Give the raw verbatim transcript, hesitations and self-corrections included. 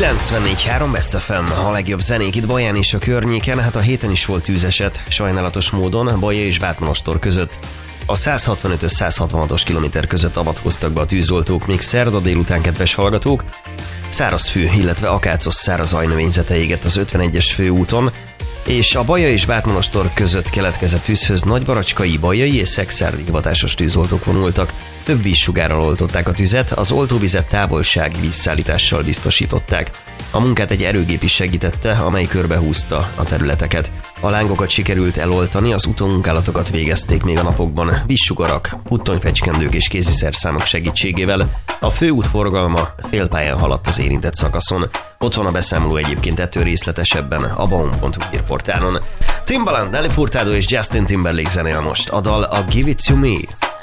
kilencvennégy három Best ef em, a legjobb zenék itt Baján és a környéken. Hát a héten is volt tűzeset, sajnálatos módon Baja és Bátmonostor között. A száz hatvanötös száz hatvanhatos kilométer között avatkoztak be a tűzoltók, még szerda délután, kedves hallgatók. Száraz fű, illetve akácos száraz ajnövényzete égett az ötvenegyes főúton, és a Baja és Bátmonostor között keletkezett tűzhöz nagyvaracskai, bajai és szexárdi hivatásos tűzoltók vonultak. Több vízsugárral oltották a tüzet, az oltóvizet távolsági vízszállítással biztosították. A munkát egy erőgép is segítette, amely körbehúzta a területeket. A lángokat sikerült eloltani, az utómunkálatokat végezték még a napokban vízsugarak, puttonyfecskendők és kéziszerszámok segítségével. A főút forgalma félpályán haladt az érintett szakaszon. Ott van a beszámoló egyébként ettől részletesebben a baum pont hu hírportálon. Timbaland, Nelly Furtado és Justin Timberlake zenél most. A dal a Give It To Me.